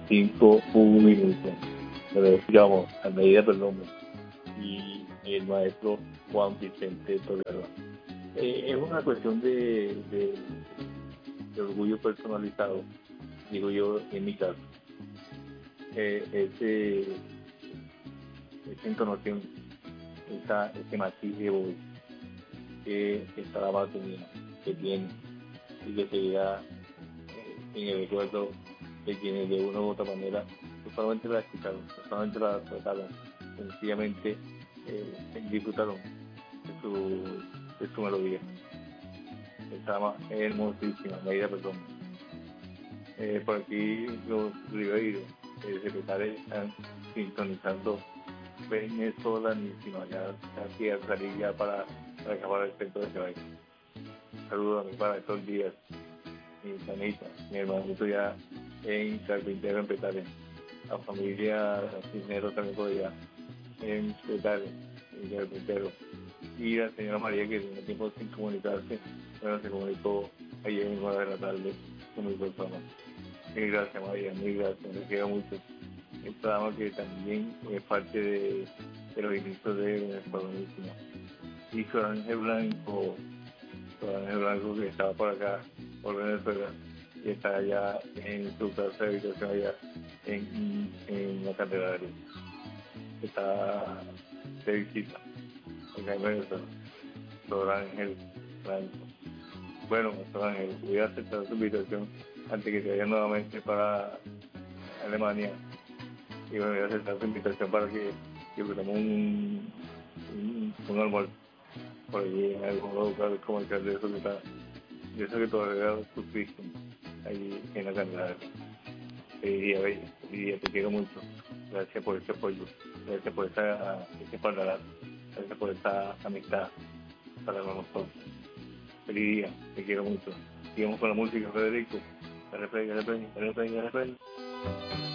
5 minutos. Pero escuchamos a medida Perdomo y el maestro Juan Vicente Toledo. Es una cuestión de orgullo personalizado, digo yo en mi caso. Esa entonación, ese matiz de voz que esta dama tenía, que tiene y que seguirá en el recuerdo de quienes de una u otra manera no solamente la escucharon, no solamente la trataron, sencillamente disfrutaron de su melodía. Esta dama es hermosísima, Neida Perdomo. Por aquí los Ribeiro, secretarios están sintonizando Venezuela, ya casi a salir ya para acabar el centro de baile. Saludos a mi para estos días, mi sanita, mi hermanito ya en Carpintero en Petare, la familia Cisneros también por allá en Petare, en Carpintero, y la señora María que tiene tiempo sin comunicarse, bueno, se comunicó ayer en hora de la tarde con mi persona. Mil gracias María, mil gracias, me queda mucho. Esta dama que también es parte de los inicios de Venezuela. Y Ángel Blanco que estaba por acá, por Venezuela, y está allá en su casa de habitación allá en la catedral. Está de visita acá en Venezuela. Don Ángel Blanco. Bueno, Don Ángel, voy a aceptar su invitación antes que te vaya nuevamente para Alemania. Y bueno, voy a aceptar su invitación para que disfrutemos un almuerzo por allí en algún lugar comercial de eso que está, de eso que todavía subsisten ahí en la catedral. Lidia, te quiero mucho. Gracias por este apoyo, gracias por ese paladar, gracias por esta amistad para nosotros. Feliz día, te quiero mucho. Sigamos con la música, Federico. Dale play.